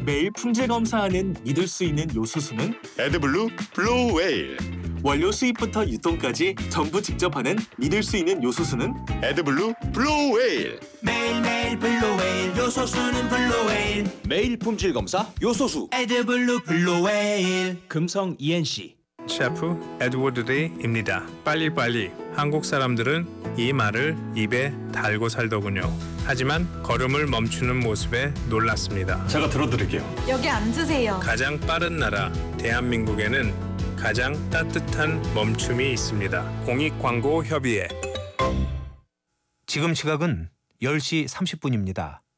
매일 품질 검사하는 믿을 수 있는 요소수는 에드블루 블루 웨일. 원료 수입부터 유통까지 전부 직접 하는 믿을 수 있는 요소수는 에드블루 블루 웨일. 매일매일 블루웨일 요소수는 블루웨일 매일 품질 검사 요소수 에드블루 블루웨일 금성 ENC. 셰프 에드워드 리입니다. 빨리빨리. 한국 사람들은 이 말을 입에 달고 살더군요. 하지만 걸음을 멈추는 모습에 놀랐습니다. 제가 들어드릴게요. 여기 앉으세요. 가장 빠른 나라 대한민국에는 가장 따뜻한 멈춤이 있습니다. 공익광고협의회. 지금 시각은 10시 30분입니다.